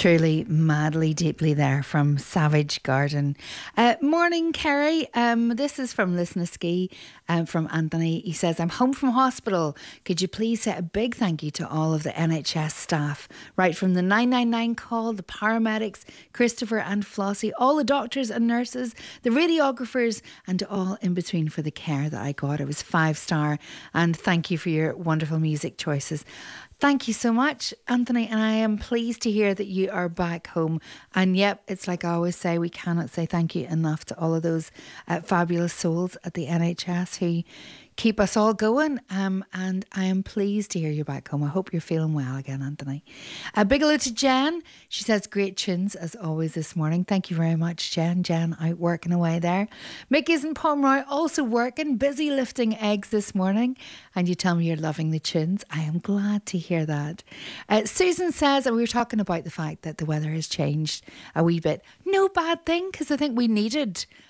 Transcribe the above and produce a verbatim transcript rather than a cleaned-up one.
Truly, madly, deeply there from Savage Garden. Uh, morning, Kerry. Um, this is from Listener Ski um, from Anthony. He says, I'm home from hospital. Could you please say a big thank you to all of the N H S staff, right from the nine nine nine call, the paramedics, Christopher and Flossie, all the doctors and nurses, the radiographers, and to all in between for the care that I got. It was five star. And thank you for your wonderful music choices. Thank you so much, Anthony, and I am pleased to hear that you are back home. And yep, it's like I always say, we cannot say thank you enough to all of those uh, fabulous souls at the N H S who keep us all going. Um, and I am pleased to hear you're back home. I hope you're feeling well again, Anthony. A big hello to Jen. She says great tunes as always this morning. Thank you very much, Jen. Jen out working away there. Mickey's in Pomeroy also working, busy lifting eggs this morning. And you tell me you're loving the tunes. I am glad to hear that. Uh, Susan says, and we were talking about the fact that the weather has changed a wee bit. No bad thing, because I think we needed